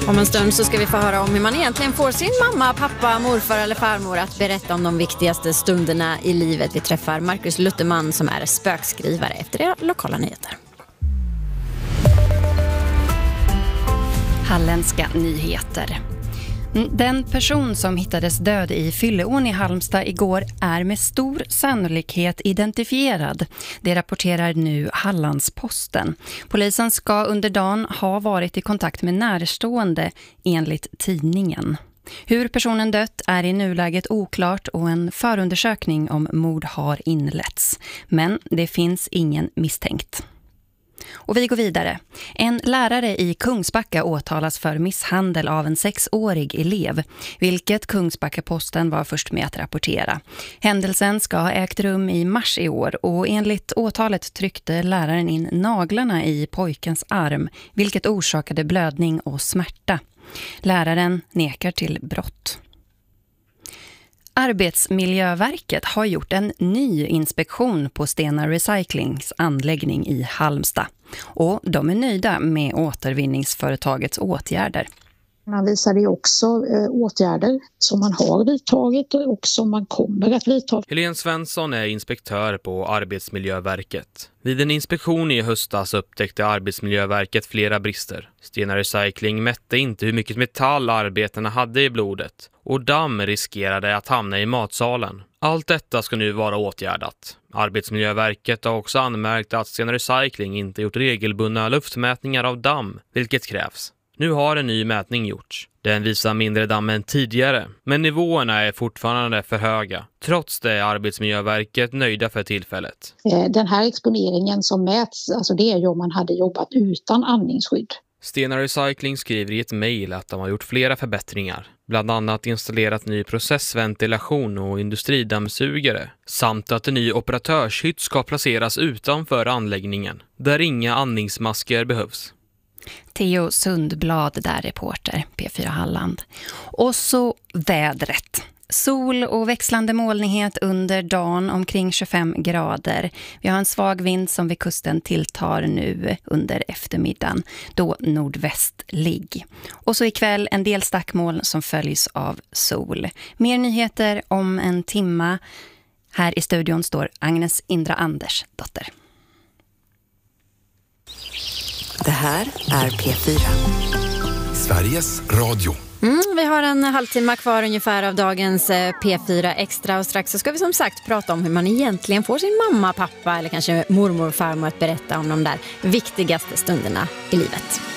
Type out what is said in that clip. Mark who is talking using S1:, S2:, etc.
S1: Om en stund så ska vi få höra om hur man egentligen får sin mamma, pappa, morfar eller farmor att berätta om de viktigaste stunderna i livet. Vi träffar Marcus Lutterman som är spökskrivare efter era lokala nyheter.
S2: Halländska nyheter. Den person som hittades död i Fylleån i Halmstad igår är med stor sannolikhet identifierad. Det rapporterar nu Hallandsposten. Polisen ska under dagen ha varit i kontakt med närstående enligt tidningen. Hur personen dött är i nuläget oklart och en förundersökning om mord har inletts. Men det finns ingen misstänkt. Och vi går vidare. En lärare i Kungsbacka åtalas för misshandel av en 6-årig elev, vilket Kungsbacka-posten var först med att rapportera. Händelsen ska ha ägt rum i mars i år och enligt åtalet tryckte läraren in naglarna i pojkens arm, vilket orsakade blödning och smärta. Läraren nekar till brott. Arbetsmiljöverket har gjort en ny inspektion på Stena Recyclings anläggning i Halmstad. Och de är nöjda med återvinningsföretagets åtgärder.
S3: Man visade ju också åtgärder som man har vidtagit och som man kommer att vidta.
S4: Helene Svensson är inspektör på Arbetsmiljöverket. Vid en inspektion i höstas upptäckte Arbetsmiljöverket flera brister. Stena Recycling mätte inte hur mycket metall arbetarna hade i blodet och damm riskerade att hamna i matsalen. Allt detta ska nu vara åtgärdat. Arbetsmiljöverket har också anmärkt att Stena Recycling inte gjort regelbundna luftmätningar av damm, vilket krävs. Nu har en ny mätning gjorts. Den visar mindre damm än tidigare, men nivåerna är fortfarande för höga. Trots det är Arbetsmiljöverket nöjda för tillfället.
S3: Den här exponeringen som mäts, alltså det är ju om man hade jobbat utan andningsskydd.
S4: Stena Recycling skriver i ett mejl att de har gjort flera förbättringar. Bland annat installerat ny processventilation och industridammsugare. Samt att en ny operatörshytt ska placeras utanför anläggningen, där inga andningsmasker behövs.
S2: Theo Sundblad där, reporter P4 Halland. Och så vädret. Sol och växlande molnighet under dagen omkring 25 grader. Vi har en svag vind som vid kusten tilltar nu under eftermiddagen, då nordvästlig. Och så ikväll en del stackmoln som följs av sol. Mer nyheter om en timma. Här i studion står Agnes Indra Anders dotter.
S5: Det här är P4.
S6: Sveriges Radio.
S1: Vi har en halvtimme kvar ungefär av dagens P4 Extra och strax så ska vi som sagt prata om hur man egentligen får sin mamma, pappa eller kanske mormor och farmor att berätta om de där viktigaste stunderna i livet.